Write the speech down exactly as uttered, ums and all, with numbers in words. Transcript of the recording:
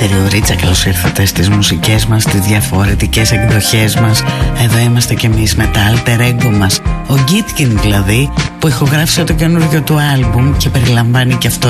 Περιορίτσα, καλώς ήρθατε στις μουσικές μας, στις διαφορετικές εκδοχές μας. Εδώ είμαστε κι εμείς με τα alter ego μας. Ο Γκίτκιν δηλαδή, που ηχογράφησε το καινούργιο του άλμπουμ και περιλαμβάνει και αυτό